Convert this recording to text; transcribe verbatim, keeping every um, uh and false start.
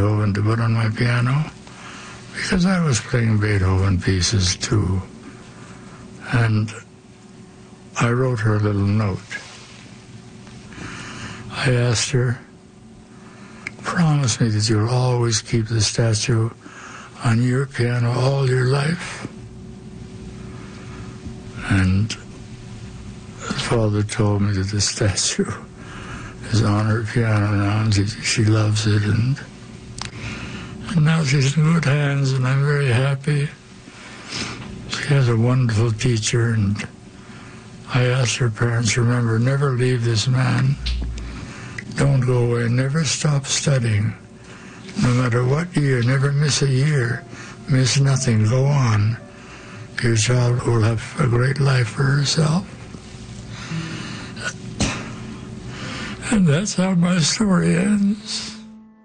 Beethoven to put on my piano, because I was playing Beethoven pieces too. And I wrote her a little note. I asked her, promise me that you'll always keep the statue on your piano all your life. And the father told me that the statue is on her piano now, and she, she loves it, and, and now she's in good hands, and I'm very happy. She has a wonderful teacher, and I asked her parents, remember, never leave this man. Don't go away. Never stop studying. No matter what year, never miss a year. Miss nothing. Go on. Your child will have a great life for herself. And that's how my story ends.